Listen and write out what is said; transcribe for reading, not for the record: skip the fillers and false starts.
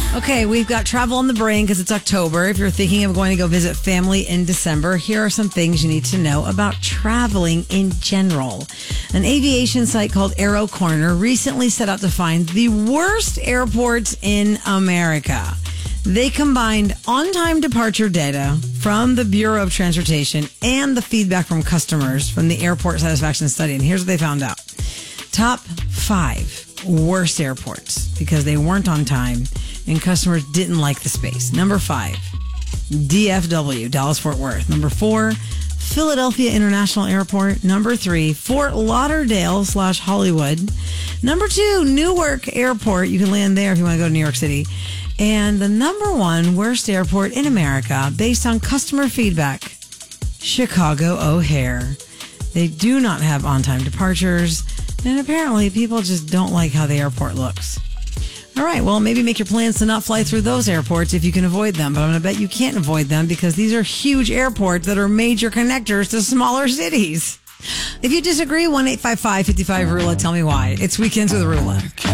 Okay, we've got travel on the brain because it's October. If you're thinking of going to go visit family in December, here are some things you need to know about traveling in general. An aviation site called Aero Corner recently set out to find the worst airports in America. They combined on-time departure data from the Bureau of Transportation and the feedback from customers from the airport satisfaction study. And here's what they found out. Top 5 worst airports because they weren't on time and customers didn't like the space. Number 5, DFW, Dallas-Fort Worth. Number 4, Philadelphia International Airport. Number 3, Fort Lauderdale/Hollywood. Number 2, Newark Airport. You can land there if you want to go to New York City. And the number 1 worst airport in America, based on customer feedback, Chicago O'Hare. They do not have on-time departures, and apparently people just don't like how the airport looks. All right, well, maybe make your plans to not fly through those airports if you can avoid them. But I'm going to bet you can't avoid them because these are huge airports that are major connectors to smaller cities. If you disagree, 1-855-55-RULA. Tell me why. It's Weekends with Rula.